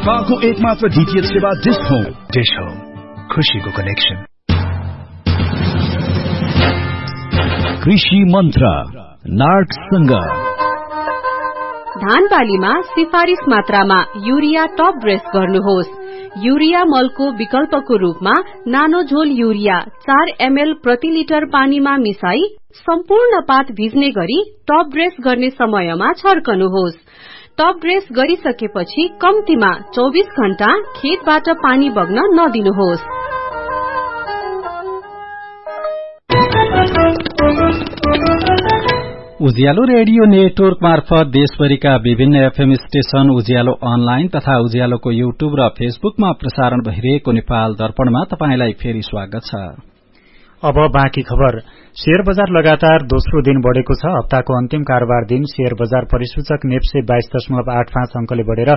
नेपालको एकमात्र डीटीएच सेवा डिश होम खुशीको कनेक्सन। कृषि मन्त्र नार्कसँग धान बालीमा सिफारिश मात्रामा युरिया टप ड्रेस गर्नुहोस्। युरिया मलको विकल्पको रूपमा नानो झोल युरिया 4 ml प्रति लिटर पानीमा मिसाई सम्पूर्ण पात भिज्ने गरी टप ड्रेस गर्ने समयमा छर्कनुहोस्। टप ड्रेस गरिसकेपछि कम्तीमा 24 घण्टा खेतबाट पानी बग्न नदिनुहोस्। उज्यालो रेडियो नेटवर्क मार्फत देशभरिका विभिन्न एफएम स्टेशन, उज्यालो अनलाइन तथा उज्यालोको युट्युब र फेसबुकमा प्रसारण भइरहेको नेपाल दर्पणमा तपाईंलाई फेरि स्वागत छ। अब बाँकी खबर। शेयर बजार लगातार दोस्रो दिन बढ़ेको छ। हप्ताको अन्तिम कारोबार दिन शेयर बजार परिसूचक नेप्से 22.85 अंकले बढ़ेर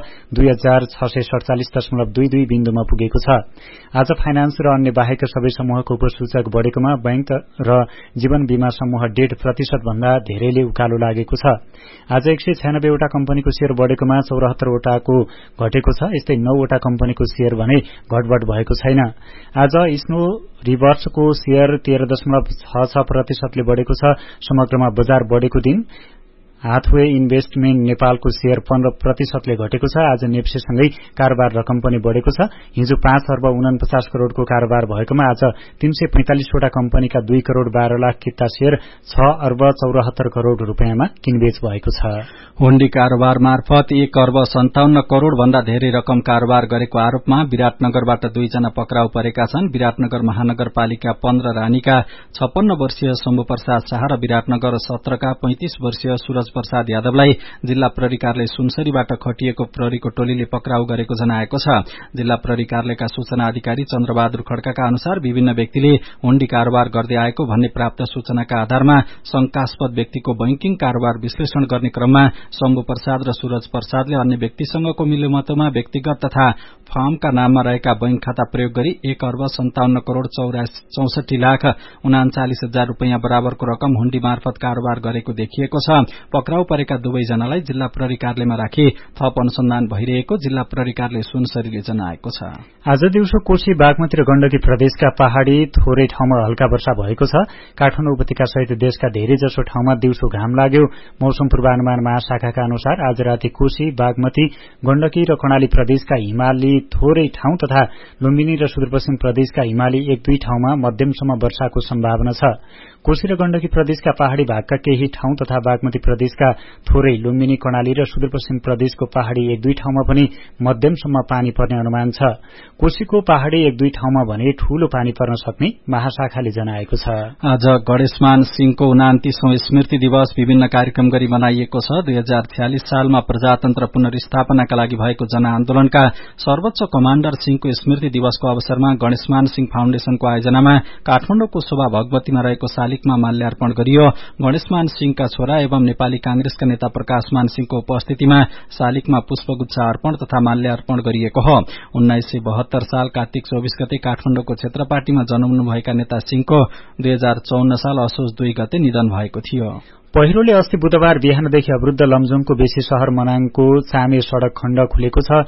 2647.22 बिन्दुमा पुगेको छ। आज फाइनान्स र अन्य बाहेक सबै समूहको उपसूचक बढ़ेकोमा बैंक र जीवन बीमा समूह 1.5% भन्दा धेरैले उकालो लागेको छ। आज 196 वटा कम्पनीको शेयर बढ़ेकोमा 74 वटाको घटेको छ। यस्तै 9 वटा कम्पनीको शेयर भने घटबढ भएको छैन। आज स्नो रिभर्सको शेयर 13.66% ले बढ़ेको छ। समग्रमा बजार बढ़ेको दिन हाथवे इन्भेस्टमेन्ट नेपालको शेयर 15% ले घटेको छ। आज नेप्सेसँगै कारोबार रकम पनि बढ़ेको छ। हिजो 5 अर्ब 49 करोड़को कारोबार भएकोमा आज 345 वटा कम्पनीका 2 करोड़ 12 लाख किता शेयर 6 अर्ब 74 करोड़ रुपियाँमा किनबेच भएको छ। हुण्डी कारोबार मार्फत 1 अर्ब 57 करोड़ भन्दा धेरै रकम कारोबार गरेको आरोपमा विराटनगरबाट 2 जना पक्राउ परेका छन्। विराटनगर महानगरपालिका 15 रानीका 56 वर्षीय शम्भु प्रसाद शाह र विराटनगर 17 का 35 वर्षीय सूरज प्रसाद यादवलाई जिल्ला प्रहरी कार्यालय सुनसरीबाट खटिएको प्रहरीको टोलीले पक्राउ गरेको जनाएको छ। जिल्ला प्रहरी कार्यालयका सूचना अधिकारी चन्द्रबहादुर खड्काका अनुसार विभिन्न व्यक्तिले हुण्डी कारोबार गर्दै आएको भन्ने प्राप्त सूचनाका आधारमा शंकास्पद व्यक्तिको बैंकिङ कारोबार विश्लेषण गर्ने क्रममा शम्भु प्रसाद र सूरज प्रसादले अन्य व्यक्तिसँगको मिलेमतोमा व्यक्तिगत तथा फर्मका नाममा रहेका बैंक खाता प्रयोग गरी 1 अर्ब 57 करोड़ 64 लाख 39 हजार रुपियाँ बराबरको रकम हुण्डी मार्फत कारोबार गरेको देखिएको छ। पक्राउ परेका दुवैजनालाई जिल्ला प्रहरी कार्यालयमा राखी थप अनुसन्धान भइरहेको जिल्ला प्रहरी कार्यालय सुनसरीले जनाएको छ। आज दिउँसो कोशी, बागमती र गण्डकी प्रदेशका पहाड़ी थोरै ठाउँमा हल्का वर्षा भएको छ। काठमाडौँ उपत्यका सहित देशका धेरैजसो ठाउँमा दिउँसो घाम लाग्यो। मौसम पूर्वानुमान महाशाखाका अनुसार आज राति कोशी, बागमती, गण्डकी र कर्णाली प्रदेशका हिमाली थोरै ठाउँ तथा लुम्बिनी र सुदूरपश्चिम प्रदेशका हिमाली 1-2 ठाउँमा मध्यमसम्म वर्षाको सम्भावना छ। कोशी र गण्डकी प्रदेशका पहाड़ी भागका केही ठाउँ तथा बागमती प्रदेशका थोरै, लुम्बिनी, कर्णाली र सुदूरपश्चिम प्रदेशको पहाड़ी 1-2 ठाउँमा पनि मध्यमसम्म पानी पर्ने अनुमान छ। कोशीको पहाड़ी 1-2 ठाउँमा भने ठूलो पानी पर्न सक्ने महाशाखाले जनाएको छ। आज गणेशमान सिंहको 29औं स्मृति दिवस विभिन्न कार्यक्रम गरी मनाइएको छ। 2046 सालमा प्रजातन्त्र पुनर्स्थापनाका लागि भएको जनआन्दोलनका सर्वोच्च कमाण्डर सिंहको स्मृति दिवसको अवसरमा गणेशमान सिंह फाउन्डेशनको आयोजनामा काठमाडौँको शोभा भगवतीमा रहेको शालिगमा माल्यार्पण गरियो। गणेशमान सिंहका छोरा एवं नेपाली कांग्रेसका नेता प्रकाशमान सिंहको उपस्थितिमा शालिगमा पुष्पगुच्छ अर्पण तथा माल्यार्पण गरिएको हो। 1972 साल कार्तिक 24 गते काठमाडौँको क्षेत्रपाटीमा जन्मनुभएका नेता सिंहको 2054 साल असोज 2 गते निधन भएको थियो। पहिरोले अस्ति बुधबार बिहानदेखि अवरुद्ध लमजुङको बेसी शहर मनाङको चामे सड़क खण्ड खुलेको छ।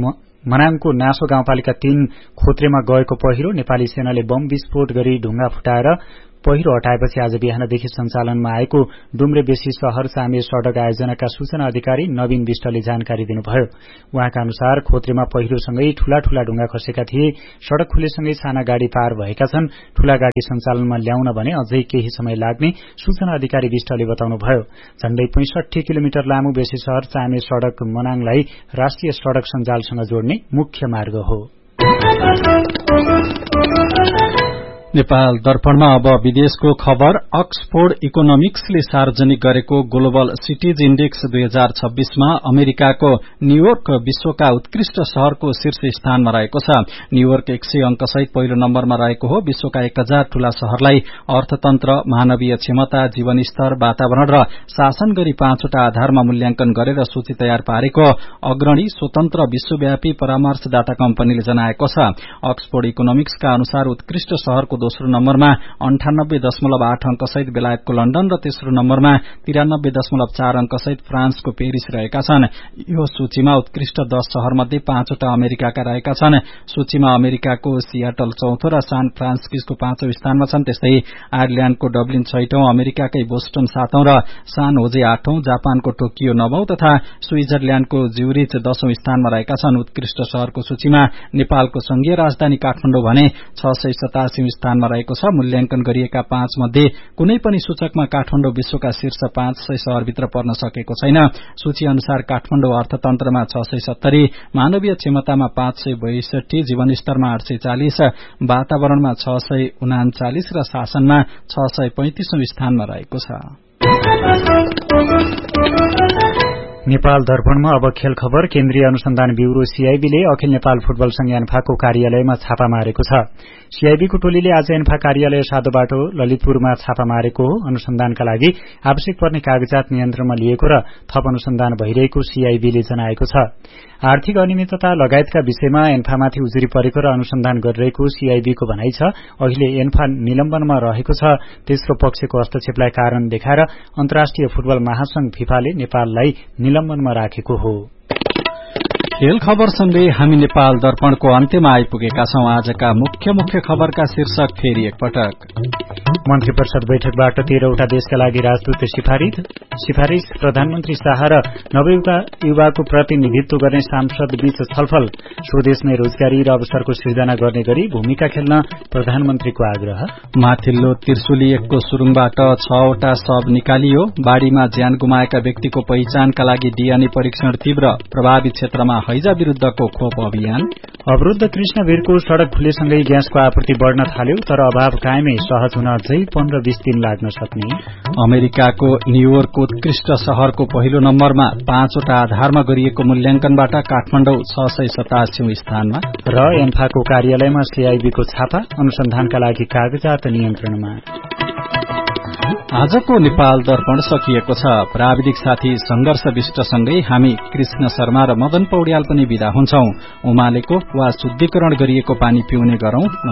मनाङको नासो गाउँपालिका 3 खोत्रेमा गएको पहिरो नेपाली सेनाले बम विस्फोट गरी ढुंगा फुटाएर पहिरो हटाएपछि आज बिहानदेखि सञ्चालनमा आएको डुम्रे बेसी शहर चामे सड़क आयोजनाका सूचना अधिकारी नवीन विष्टले जानकारी दिनुभयो। उहाँका अनुसार खोत्रेमा पहिरोसँगै ठूला ठूला ढुंगा खसेका थिए। सड़क खुलेसँगै साना गाड़ी पार भएका छन्। ठूला गाड़ी सञ्चालनमा ल्याउन भने अझै केही समय लाग्ने सूचना अधिकारी विष्टले बताउनुभयो। झण्डै 65 किलोमिटर लामो बेसी शहर चामे सड़क मनाङलाई राष्ट्रिय सड़क सञ्जालसँग जोड्ने मुख्य मार्ग हो। नेपाल दर्पणमा अब विदेशको खबर। अक्सफोर्ड इकोनोमिक्सले सार्वजनिक गरेको ग्लोबल सिटीज इण्डेक्स 2026 मा अमेरिकाको न्यूयोर्क विश्वका उत्कृष्ट शहरको शीर्ष स्थानमा रहेको छ। न्यूयोर्क 100 अंकसहित पहिलो नम्बरमा रहेको हो। विश्वका 1000 ठूला शहरलाई अर्थतन्त्र, मानवीय क्षमता, जीवनस्तर, वातावरण र शासन गरी 5 वटा आधारमा मूल्याङ्कन गरेर सूची तयार पारेको अग्रणी स्वतन्त्र विश्वव्यापी परामर्शदाता कम्पनीले जनाएको छ। अक्सफोर्ड इकोनोमिक्सका अनुसार उत्कृष्ट शहरको दोस्रो नम्बरमा 98.8 अंकसहित बेलायतको लन्डन र तेस्रो नम्बरमा 93.4 अंकसहित फ्रान्सको पेरिस रहेका छन्। यो सूचीमा उत्कृष्ट 10 शहर मध्ये 5 वटा अमेरिकाका रहेका छन्। सूचीमा अमेरिकाको सियाटल चौथो र सान फ्रान्सिस्को 5औं स्थानमा छन्। त्यस्तै आयरल्याण्डको डब्लिन 6औं, अमेरिकाकै बोस्टन 7औं र सान होजे 8औं, जापानको टोकियो 9औं तथा स्विजरल्याण्डको ज्युरिच 10औं स्थानमा रहेका छन्। उत्कृष्ट शहरको सूचीमा नेपालको संघीय राजधानी काठमाडौँ भने 687औं स्थानमा रहेको छ। मूल्याङ्कन गरिएका 5 मध्ये कुनै पनि सूचकमा काठमाडौँ विश्वका शीर्ष 500 शहरभित्र पर्न सकेको छैन। सूची अनुसार काठमाडौँ अर्थतन्त्रमा 670, मानवीय क्षमतामा 562, जीवनस्तरमा 840, वातावरणमा 639 र शासनमा 635औं स्थानमा रहेको छ। नेपाल दर्पणमा अब खेल खबर। केन्द्रीय अनुसन्धान ब्यूरो सीआईबीले अखिल नेपाल फुटबल संघ एन्फाको कार्यालयमा छापा मारेको छ। सीआईबीको टोलीले आज एन्फा कार्यालय सादो बाटो ललितपुरमा छापा मारेको हो। अनुसन्धानका लागि आवश्यक पर्ने कागजात नियन्त्रणमा लिएको र थप अनुसन्धान भइरहेको सीआईबीले जनाएको छ। आर्थिक अनियमितता लगायतका विषयमा एन्फामाथि उजुरी परेको र अनुसन्धान गरिरहेको सीआईबीको भनाइ छ। अहिले एन्फा निलम्बनमा रहेको छ। तेस्रो पक्षको हस्तक्षेपलाई कारण देखाएर अन्तर्राष्ट्रिय फुटबल महासंघ फिफाले नेपाललाई निलम्बनमा राखेको हो। खेल खबरसँगै हामी नेपाल दर्पणको अन्त्यमा आइपुगेका छौं। आजका मुख्य खबरका शीर्षक फेरि एकपटक। मन्त्री परिषद बैठकबाट 13 वटा देशका लागि राजदूत सिफारिश। प्रधानमन्त्री शाह र नवयुवाको प्रतिनिधित्व गर्ने सांसद बीच छलफल। स्वदेशमै रोजगारी र अवसरको सृजना गर्ने गरी भूमिका खेल्न प्रधानमन्त्रीको आग्रह। माथिल्लो त्रिशुली 1 को सुरुङबाट 6 वटा शव निकालियो। बाढ़ीमा ज्यान गुमाएका व्यक्तिको पहिचानका लागि डीएनए परीक्षण तीव्र। प्रभावित क्षेत्रमा हैजा विरूद्धको खोप अभियान। अवरुद्ध कृष्णवीरको सड़क खुलेसँगै ग्यासको आपूर्ति बढ़न थाल्यो, तर अभाव कायमै सहज हुन अझै 15-20 दिन लाग्न सक्ने। अमेरिकाको न्यूयोर्क उत्कृष्ट शहरको पहिलो नम्बरमा 5 वटा आधारमा गरिएको मूल्याङ्कनबाट काठमाडौँ 687औं स्थानमा। र एन्फाको कार्यालयमा सीआईबीको छापा। अनुसन्धानका लागि कागजात नियन्त्रणमा। आजको नेपाल दर्पण सकिएको छ। प्राविधिक साथी संघर्ष विष्टसँगै हामी कृष्ण शर्मा र मदन पौड्याल पनि विदा हुन्छौं। उमालेको वा शुद्धिकरण गरिएको पानी पिउने गरौं।